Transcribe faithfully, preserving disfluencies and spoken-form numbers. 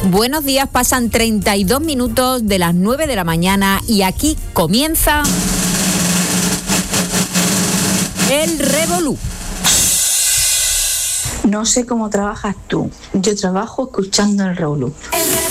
Buenos días, pasan treinta y dos minutos de las nueve de la mañana y aquí comienza el Revolú. No sé cómo trabajas tú, yo trabajo escuchando el Revolú.